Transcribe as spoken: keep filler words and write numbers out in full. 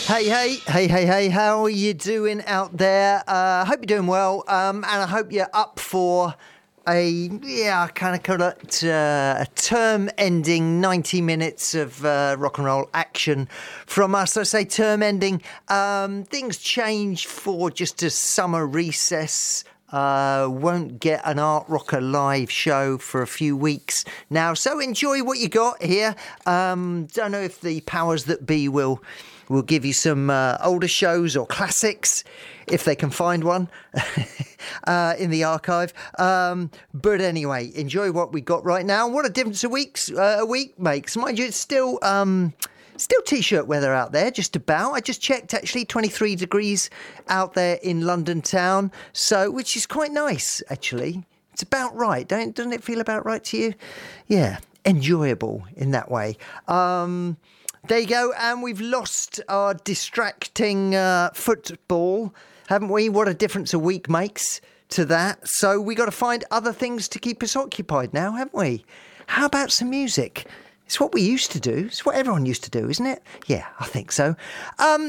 Hey, hey, hey, hey, hey, how are you doing out there? I uh, hope you're doing well, um, and I hope you're up for a, yeah, I kind of call it uh, a term-ending ninety minutes of uh, rock and roll action from us. I say term-ending. Um, things change for just a summer recess. Uh, won't get an Art Rocker live show for a few weeks now, so enjoy what you got here. Um, don't know if the powers that be will will give you some uh, older shows or classics if they can find one uh, in the archive. Um, but anyway, enjoy what we got right now. What a difference a week's uh, a week makes. Mind you, it's still. Um, Still t-shirt weather out there, just about. I just checked, actually, twenty-three degrees out there in London town, so which is quite nice, actually. It's about right, don't doesn't it feel about right to you? Yeah, enjoyable in that way. Um, there you go, and we've lost our distracting uh, football, haven't we? What a difference a week makes to that. So we got to find other things to keep us occupied now, haven't we? How about some music? It's what we used to do. It's what everyone used to do, isn't it? Yeah, I think so. Um,